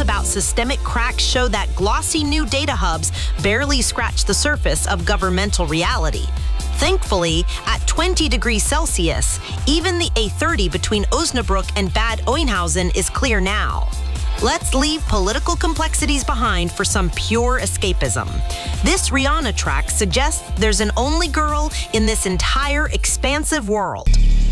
about systemic cracks show that glossy new data hubs barely scratch the surface of governmental reality. Thankfully, at 20 degrees Celsius, even the A30 between Osnabrück and Bad Oeynhausen is clear now. Let's leave political complexities behind for some pure escapism. This Rihanna track suggests there's an only girl in this entire expansive world.